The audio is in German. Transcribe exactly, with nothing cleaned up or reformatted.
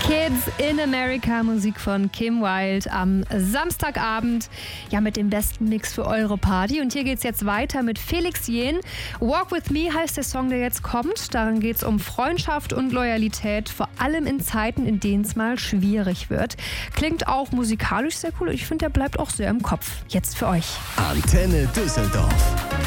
Kids in America, Musik von Kim Wilde am Samstagabend. Ja, mit dem besten Mix für eure Party. Und hier geht's jetzt weiter mit Felix Jähn. Walk With Me heißt der Song, der jetzt kommt. Darin geht's um Freundschaft und Loyalität, vor allem in Zeiten, in denen es mal schwierig wird. Klingt auch musikalisch sehr cool. Ich finde, der bleibt auch sehr im Kopf. Jetzt für euch. Antenne Düsseldorf.